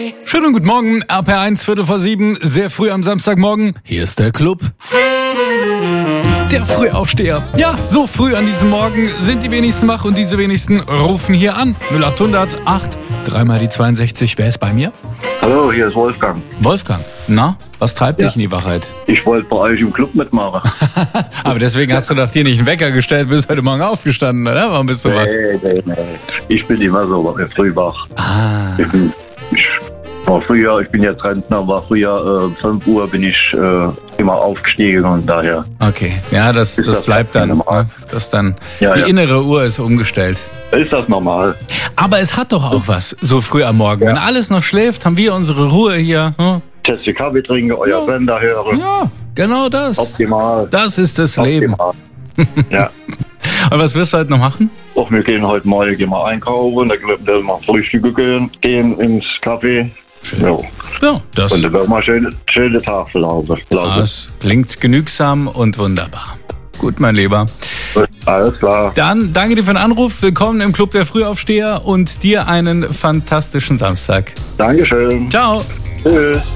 Schönen guten Morgen, RPR1, 6:15, sehr früh am Samstagmorgen. Hier ist der Club. Der Frühaufsteher. Ja, so früh an diesem Morgen sind die wenigsten wach und diese wenigsten rufen hier an. 0800 8 3 die 62. Wer ist bei mir? Hallo, hier ist Wolfgang. Wolfgang. Na, was treibt dich in die Wachheit? Ich wollte bei euch im Club mitmachen. Aber deswegen hast du doch hier nicht einen Wecker gestellt, bist heute Morgen aufgestanden, oder? Warum bist du wach? Nee. Ich bin immer so früh wach. Ah. Ich bin jetzt Rentner, war früher 5 Uhr bin ich immer aufgestiegen und daher. Okay, ja, das bleibt dann. Ne? Das dann die innere Uhr ist umgestellt. Ist das normal? Aber es hat doch auch was, so früh am Morgen. Wenn alles noch schläft, haben wir unsere Ruhe hier. Hm? Tässchen Kaffee trinken, euer Sender hören. Ja, genau das. Optimal. Das ist das Leben. Ja. Und was wirst du heute noch machen? Och, wir gehen heute Morgen mal einkaufen, dann werden wir mal frühstücken gehen ins Café. Schön. Ja, das. Und dann werden wir schöne Tag verlaufen. Das klingt genügsam und wunderbar. Gut, mein Lieber. Alles klar. Dann danke dir für den Anruf. Willkommen im Club der Frühaufsteher und dir einen fantastischen Samstag. Dankeschön. Ciao. Tschüss.